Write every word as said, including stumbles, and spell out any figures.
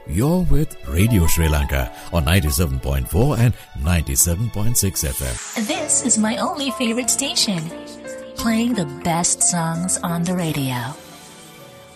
You're with Radio Sri Lanka on ninety-seven point four and ninety-seven point six F M. This is my only favorite station, playing the best songs on the radio.